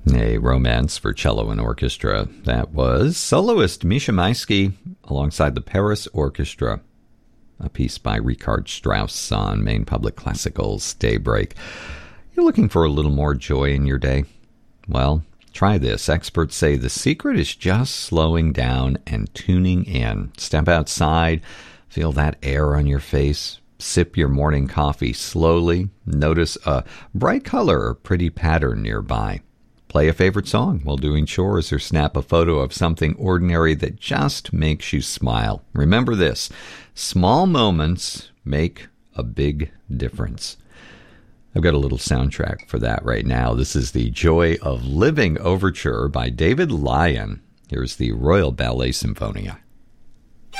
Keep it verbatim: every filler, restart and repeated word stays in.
A Romance for Cello and Orchestra. That was soloist Misha Maisky alongside the Paris Orchestra. A piece by Richard Strauss on Maine Public Classical's Daybreak. You're looking for a little more joy in your day? Well, try this. Experts say the secret is just slowing down and tuning in. Step outside, feel that air on your face. Sip your morning coffee slowly. Notice a bright color or pretty pattern nearby. Play a favorite song while doing chores or snap a photo of something ordinary that just makes you smile. Remember this, small moments make a big difference. I've got a little soundtrack for that right now. This is the Joy of Living Overture by David Lyon. Here's the Royal Ballet Symphonia.